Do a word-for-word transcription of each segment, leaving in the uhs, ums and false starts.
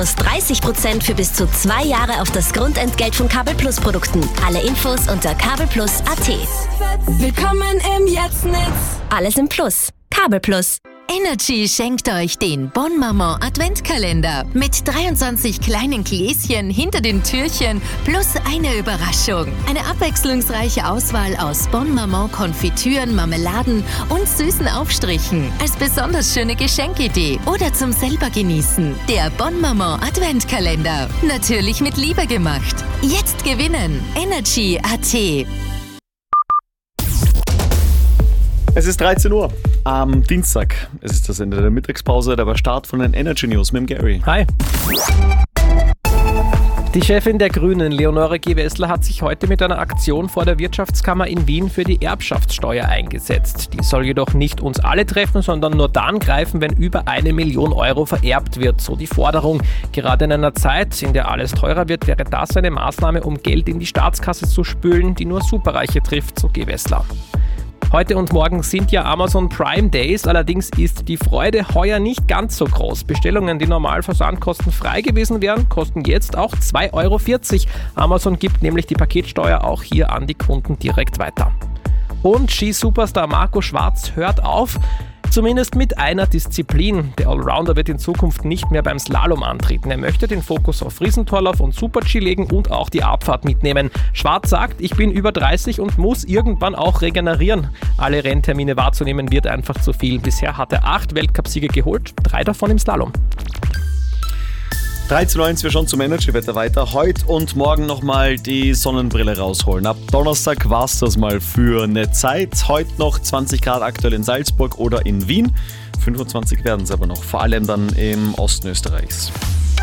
dreißig Prozent für bis zu zwei Jahre auf das Grundentgelt von Kabel Plus Produkten. Alle Infos unter kabelplus punkt at. Willkommen im Jetzt-Netz. Alles im Plus. Kabel Plus. Energy schenkt euch den Bon Maman Adventkalender mit dreiundzwanzig kleinen Gläschen hinter den Türchen plus eine Überraschung. Eine abwechslungsreiche Auswahl aus Bon Maman Konfitüren, Marmeladen und süßen Aufstrichen. Als besonders schöne Geschenkidee oder zum selber genießen. Der Bon Maman Adventkalender. Natürlich mit Liebe gemacht. Jetzt gewinnen. Energy punkt at. Es ist dreizehn Uhr am Dienstag. Es ist das Ende der Mittagspause, der Start von den Energy News mit dem Gary. Hi. Die Chefin der Grünen, Leonore Gewessler, hat sich heute mit einer Aktion vor der Wirtschaftskammer in Wien für die Erbschaftssteuer eingesetzt. Die soll jedoch nicht uns alle treffen, sondern nur dann greifen, wenn über eine Million Euro vererbt wird, so die Forderung. Gerade in einer Zeit, in der alles teurer wird, wäre das eine Maßnahme, um Geld in die Staatskasse zu spülen, die nur Superreiche trifft, so Gewessler. Heute und morgen sind ja Amazon Prime Days, allerdings ist die Freude heuer nicht ganz so groß. Bestellungen, die normal versandkostenfrei gewesen wären, kosten jetzt auch zwei Euro vierzig. Amazon gibt nämlich die Paketsteuer auch hier an die Kunden direkt weiter. Und Ski-Superstar Marco Schwarz hört auf. Zumindest mit einer Disziplin. Der Allrounder wird in Zukunft nicht mehr beim Slalom antreten. Er möchte den Fokus auf Riesentorlauf und Super-G legen und auch die Abfahrt mitnehmen. Schwarz sagt, ich bin über dreißig und muss irgendwann auch regenerieren. Alle Renntermine wahrzunehmen wird einfach zu viel. Bisher hat er acht Weltcupsiege geholt, drei davon im Slalom. dreizehn Uhr eins, wir schauen zum Energy-Wetter weiter. Heute und morgen nochmal die Sonnenbrille rausholen. Ab Donnerstag war es das mal für eine Zeit. Heute noch zwanzig Grad aktuell in Salzburg oder in Wien. fünfundzwanzig werden es aber noch, vor allem dann im Osten Österreichs.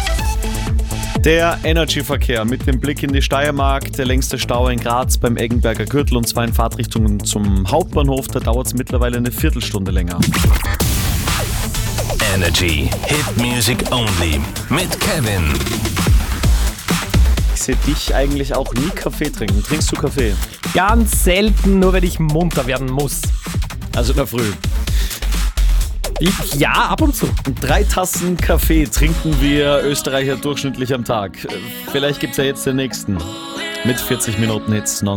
Der Energy-Verkehr mit dem Blick in die Steiermark. Der längste Stau in Graz beim Eggenberger Gürtel und zwar in Fahrtrichtungen zum Hauptbahnhof. Da dauert es mittlerweile eine Viertelstunde länger. Energy Hit Music Only mit Kevin. Ich sehe dich eigentlich auch nie Kaffee trinken. Trinkst du Kaffee? Ganz selten, nur wenn ich munter werden muss. Also in der Früh. Ja, ab und zu. Drei Tassen Kaffee trinken wir Österreicher durchschnittlich am Tag. Vielleicht gibt es ja jetzt den nächsten. Mit vierzig Minuten Hits non